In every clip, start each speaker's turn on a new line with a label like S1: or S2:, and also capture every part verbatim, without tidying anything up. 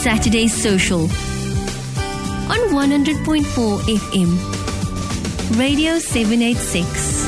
S1: Saturday Social on one hundred point four F M. Radio seven eighty-six.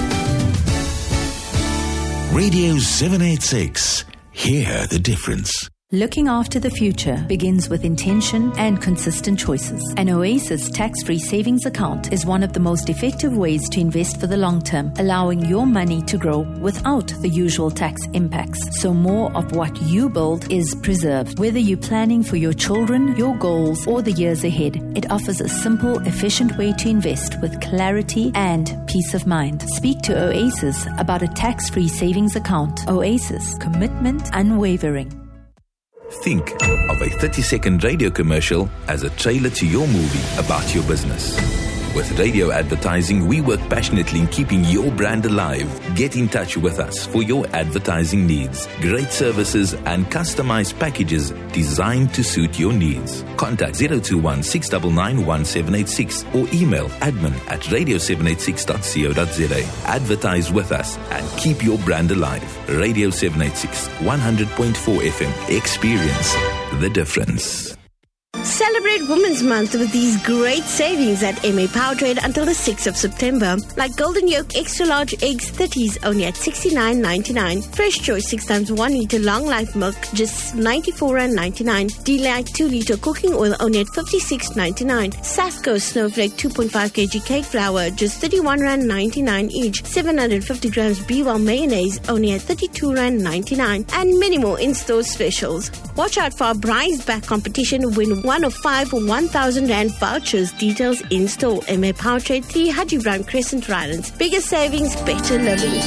S2: Radio seven eighty-six. Hear the difference.
S3: Looking after the future begins with intention and consistent choices. An Oasis tax-free savings account is one of the most effective ways to invest for the long term, allowing your money to grow without the usual tax impacts. So more of what you build is preserved. Whether you're planning for your children, your goals, or the years ahead, it offers a simple, efficient way to invest with clarity and peace of mind. Speak to Oasis about a tax-free savings account. Oasis, commitment unwavering.
S4: Think of a thirty-second radio commercial as a trailer to your movie about your business. With radio advertising, we work passionately in keeping your brand alive. Get in touch with us for your advertising needs. Great services and customized packages designed to suit your needs. Contact zero two one, six nine nine, one seven eight six or email admin at radio seven eighty-six dot co dot za. Advertise with us and keep your brand alive. Radio seven eighty-six, one hundred point four F M. Experience the difference.
S5: Celebrate Women's Month with these great savings at M A Powertrade until the sixth of September. Like Golden Yolk Extra Large Eggs thirties only at sixty-nine ninety-nine. Fresh Choice six times one litre Long Life Milk just ninety-four ninety-nine. Delight two litre Cooking Oil only at fifty-six ninety-nine. Safco Snowflake two point five kilogram cake flour just thirty-one ninety-nine each. seven hundred fifty grams B-Well Mayonnaise only at thirty-two ninety-nine. And many more in-store specials. Watch out for our Prize Back competition. Win one of five one thousand rand vouchers. Details in store. M A Powertrade, three Haji Brown Crescent, Rylands. Bigger savings, better living.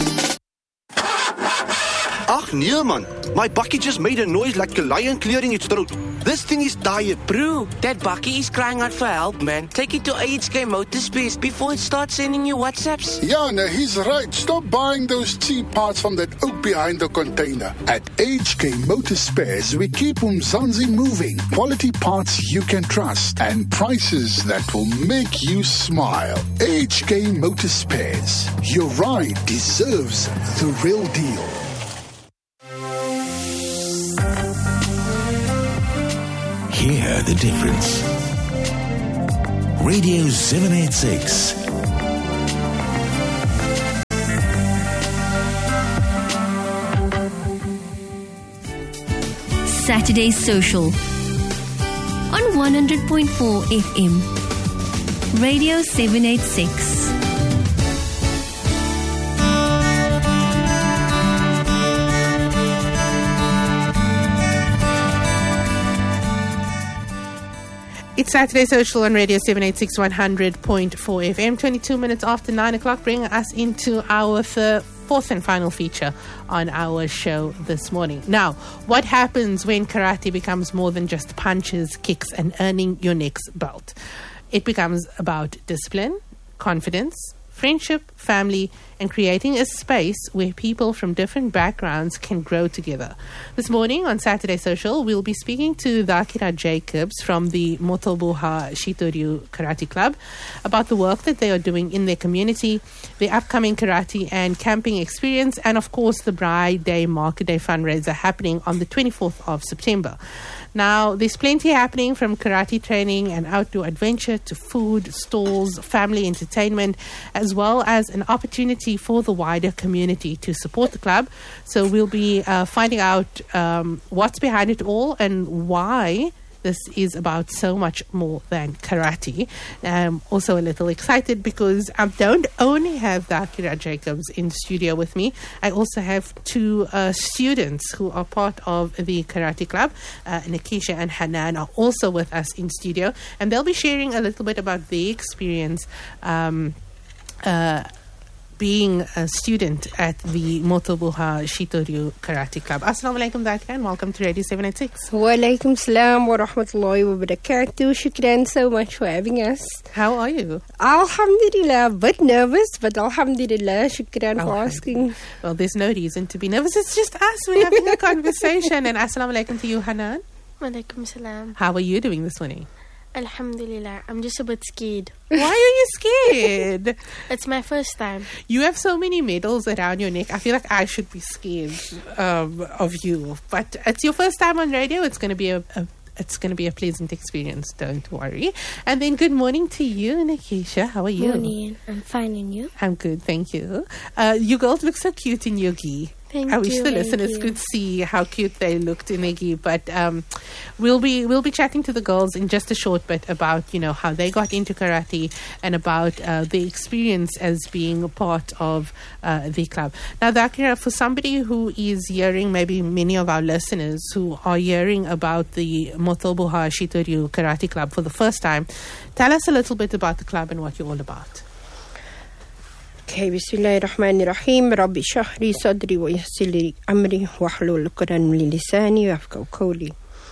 S6: Ach nee man, my bakkie just made a noise like a lion clearing its throat. This thing is tired.
S7: Bro, that bakkie is crying out for help, man. Take it to H K Motorspace before it starts sending you WhatsApps.
S8: Yeah, no, he's right. Stop buying those cheap parts from that oak behind the container. At H K Motorspares, we keep Umzansi moving. Quality parts you can trust and prices that will make you smile. H K Motorspares. Your ride deserves the real deal.
S2: Hear the difference. Radio seven eighty-six.
S1: Saturday Social on one hundred point four F M. Radio seven eighty-six.
S9: It's Saturday Social on Radio seven eighty-six, one hundred point four F M. twenty-two minutes after nine o'clock, bringing us into our th- fourth and final feature on our show this morning. Now, what happens when karate becomes more than just punches, kicks, and earning your next belt? It becomes about discipline, confidence, friendship, family, and creating a space where people from different backgrounds can grow together. This morning on Saturday Social, we'll be speaking to Dakira Jacobs from the Motobuha Shitoryu Karate Club about the work that they are doing in their community, the upcoming karate and camping experience, and of course the Bride Day Market Day fundraiser happening on the twenty-fourth of September. Now, there's plenty happening from karate training and outdoor adventure to food, stalls, family entertainment, as well as an opportunity for the wider community to support the club. So we'll be uh, finding out um, what's behind it all and why this is about so much more than karate. I'm also a little excited because I don't only have Dakira Jacobs in studio with me. I also have two uh, students who are part of the karate club. Uh, Nikisha and Hanan are also with us in studio, and they'll be sharing a little bit about their experience um, uh, being a student at the Motobuha Shitoryu Karate Club. Assalamu alaikum, Dakira, and welcome to Radio seven eighty-six.
S10: Wa alaikum salam wa rahmatullahi wa barakatuh. Shukran so much for having us.
S9: How are you?
S10: Alhamdulillah, a bit nervous, but alhamdulillah, shukran for asking.
S9: Well, there's no reason to be nervous. It's just us. We're having a conversation. And assalamu alaikum to you, Hanan.
S11: Wa alaikum salam.
S9: How are you doing this morning?
S11: Alhamdulillah. I'm just a bit scared.
S9: Why are you scared?
S11: It's my first time.
S9: You have so many medals around your neck. I feel like I should be scared um, of you. But it's your first time on radio. It's going to be a, a it's going to be a pleasant experience. Don't worry. And then good morning to you, Nikisha. How are you?
S11: Morning. I'm fine, and you?
S9: I'm good, thank you. Uh, you girls look so cute in your gi.
S11: Thank
S9: I wish
S11: you,
S9: the
S11: thank
S9: listeners
S11: you.
S9: could see how cute they looked in their gi. But um, we'll be we'll be chatting to the girls in just a short bit about, you know, how they got into karate and about uh, the experience as being a part of uh, the club. Now, Dakira, for somebody who is hearing, maybe many of our listeners who are hearing about the Motobuha Shitoryu Karate Club for the first time, tell us a little bit about the club and what you're all about.
S10: Okay, Bismillahirrahmanirrahim. Rabbi shahri sadri wa yassir li amri wahlul uqdan min lisani yafqahu qawli.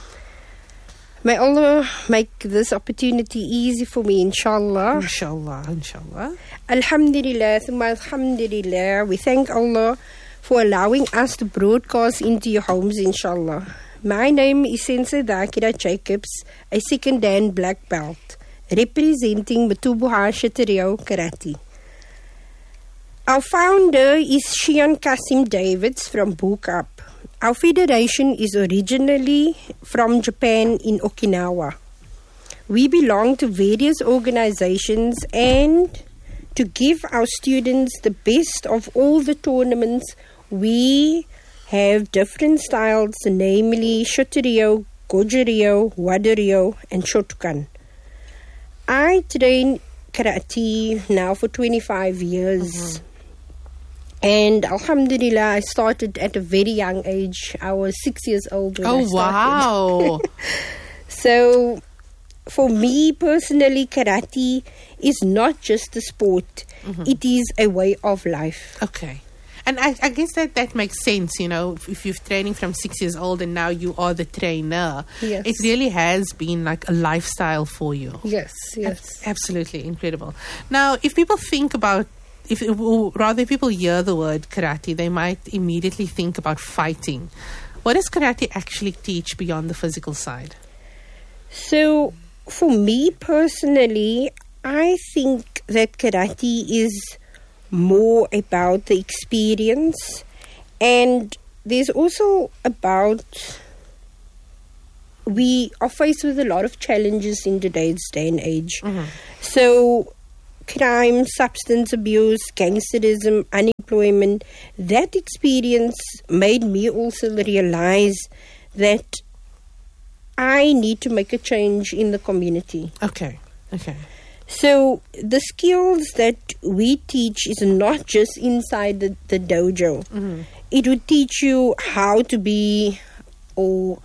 S10: May Allah make this opportunity easy for me, inshallah.
S9: Inshallah, inshallah.
S10: Alhamdulillah, thumma alhamdulillah. We thank Allah for allowing us to broadcast into your homes, inshallah. My name is Sensei Dakira Jacobs, a second Dan black belt, representing Motobuha Shitoryu Karate. Our founder is Shion Kasim Davids from Bukup. Our federation is originally from Japan in Okinawa. We belong to various organizations, and to give our students the best of all the tournaments, we have different styles, namely Shitoryu, Goju-ryu, Wado-ryu, and Shotokan. I train karate now for twenty-five years. Mm-hmm. And Alhamdulillah, I started at a very young age. I was six years old when
S9: oh,
S10: I started.
S9: Oh, wow.
S10: So, for me personally, karate is not just a sport. Mm-hmm. It is a way of life.
S9: Okay. And I, I guess that, that makes sense, you know, if, if you're training from six years old and now you are the trainer.
S10: Yes.
S9: It really has been like a lifestyle for you.
S10: Yes, yes.
S9: Ab- absolutely incredible. Now, if people think about If or rather if people hear the word karate, they might immediately think about fighting. What does karate actually teach beyond the physical side?
S10: So, for me personally, I think that karate is more about the experience, and there's also about, we are faced with a lot of challenges in today's day and age. Mm-hmm. So, crime, substance abuse, gangsterism, unemployment, that experience made me also realize that I need to make a change in the community.
S9: Okay, okay.
S10: So the skills that we teach is not just inside the, the dojo. Mm-hmm. It would teach you how to be, or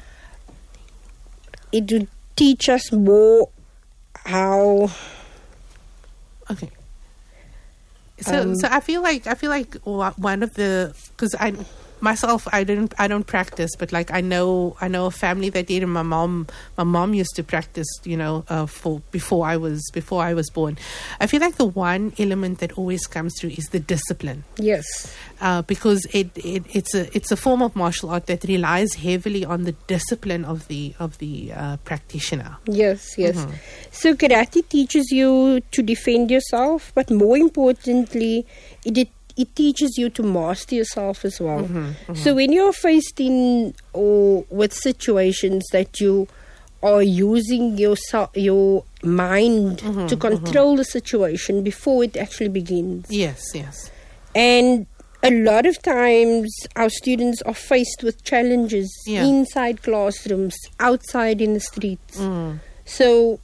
S10: it would teach us more how...
S9: Okay. So, um, so I feel like I feel like one of the, because I myself I don't I don't practice, but like I know I know a family that did, and my mom my mom used to practice, you know, uh, for before I was before I was born. I feel like the one element that always comes through is the discipline.
S10: Yes.
S9: Uh, because it, it it's a it's a form of martial art that relies heavily on the discipline of the of the uh, practitioner.
S10: Yes, yes.
S9: Mm-hmm.
S10: So karate teaches you to defend yourself, but more importantly, it, it it teaches you to master yourself as well. Mm-hmm, mm-hmm. So when you're faced in or with situations that you are using your your mind mm-hmm, to control mm-hmm. the situation before it actually begins.
S9: Yes, yes.
S10: And a lot of times our students are faced with challenges yeah. inside classrooms, outside in the streets. Mm. So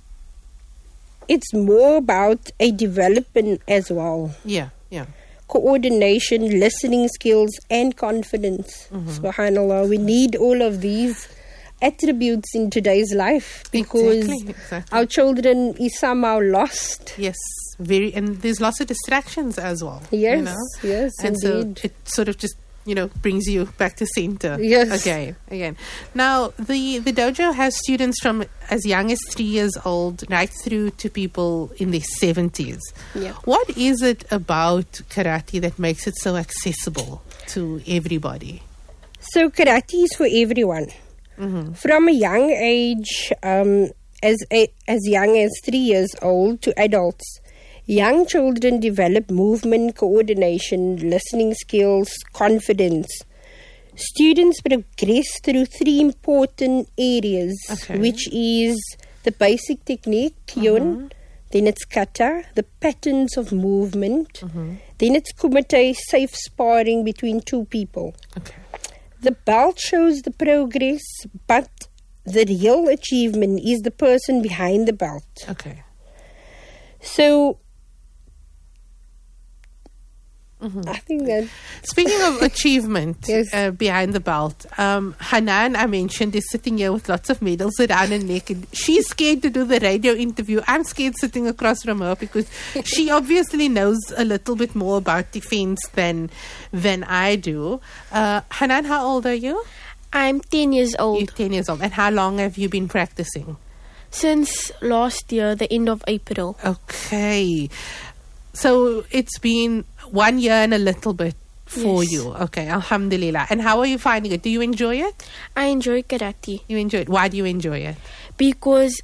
S10: it's more about a development as well.
S9: Yeah, yeah.
S10: Coordination, listening skills, and confidence. Mm-hmm. Subhanallah, we need all of these attributes in today's life because
S9: exactly, exactly.
S10: our children is somehow lost.
S9: Yes, very, and there's lots of distractions as well.
S10: Yes,
S9: you know?
S10: yes,
S9: and
S10: indeed.
S9: so it sort of just, you know, brings you back to center.
S10: Yes.
S9: Again, again. Now, the, the dojo has students from as young as three years old right through to people in their seventies.
S10: Yeah.
S9: What is it about karate that makes it so accessible to everybody?
S10: So karate is for everyone. Mm-hmm. From a young age, um, as a, as young as three years old to adults, young children develop movement, coordination, listening skills, confidence. Students progress through three important areas,
S9: Okay.
S10: which is the basic technique, Yun, then it's kata, the patterns of movement, then it's kumite, safe sparring between two people.
S9: Okay.
S10: The belt shows the progress, but the real achievement is the person behind the belt.
S9: Okay.
S10: So, I think that...
S9: Speaking of achievement
S10: Yes.
S9: uh, behind the belt, um, Hanan, I mentioned, is sitting here with lots of medals around her neck. And she's scared to do the radio interview. I'm scared sitting across from her because she obviously knows a little bit more about defense than than I do. Uh, Hanan, how old are you?
S11: I'm ten years old.
S9: You're ten years old. And how long have you been practicing?
S11: Since last year, the end of April.
S9: Okay. So it's been one year and a little bit for
S11: Yes.
S9: you. Okay, alhamdulillah. And how are you finding it? Do you enjoy it?
S11: I enjoy karate
S9: You enjoy it. Why do you enjoy it?
S11: because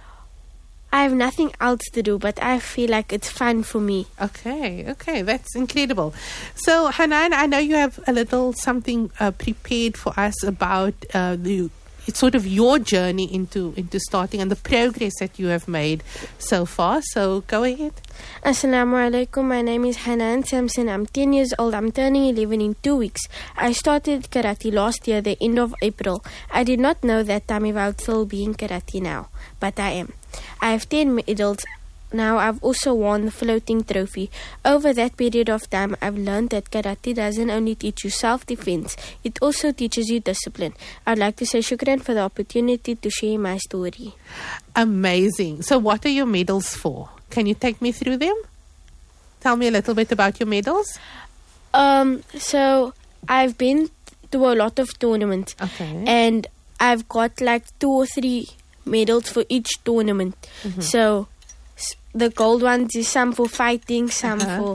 S11: I have nothing else to do, but I feel like it's fun for me.
S9: Okay, okay, that's incredible. So, Hanan, I know you have a little something uh, prepared for us about uh, the it's sort of your journey into into starting and the progress that you have made so far. So, go ahead.
S11: Assalamu alaikum. My name is Hanan Samson. I'm ten years old. I'm turning eleven in two weeks. I started karate last year, the end of April. I did not know that time if I would still be in karate now, but I am. I have ten medals. Now I've also won the floating trophy. Over that period of time, I've learned that karate doesn't only teach you self-defense, it also teaches you discipline. I'd like to say shukran for the opportunity to share my story.
S9: Amazing. So, what are your medals for? Can you take me through them? Tell me a little bit about your medals.
S11: Um, so I've been to a lot of tournaments.
S9: Okay.
S11: And I've got like two or three medals for each tournament.
S9: Mhm.
S11: So s- the gold ones is some for fighting, some
S9: Uh-huh.
S11: for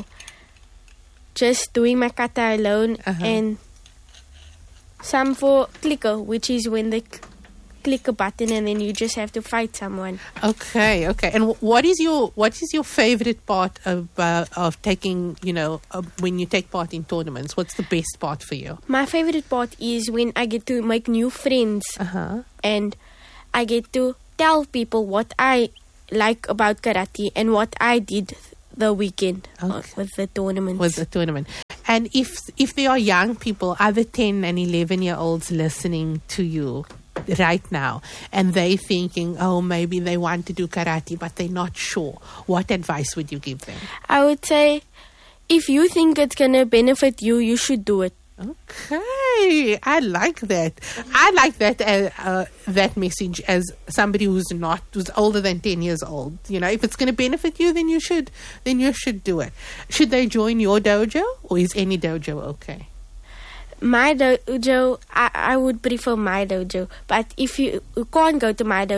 S11: just doing my kata alone,
S9: Uh-huh.
S11: and some for clicker, which is when they c- click a button and then you just have to fight someone.
S9: Okay, okay. And wh- what is your what is your favorite part of uh, of taking, you know, uh, when you take part in tournaments? What's the best part for you?
S11: My favorite part is when I get to make new friends,
S9: Uh-huh.
S11: and I get to tell people what I like about karate and what I did the weekend uh, with the tournament.
S9: Was the tournament. And if if there are young people, other ten and eleven year olds listening to you right now, and they thinking, oh, maybe they want to do karate, but they're not sure, what advice would you give them?
S11: I would say, if you think it's going to benefit you, you should do it.
S9: Okay, I like that. I like that uh, uh, that message as somebody who's not who's older than ten years old. You know, if it's going to benefit you, then you should then you should do it. Should they join your dojo, or is any dojo okay?
S11: My dojo, I, I would prefer my dojo. But if you, you can't go to my dojo,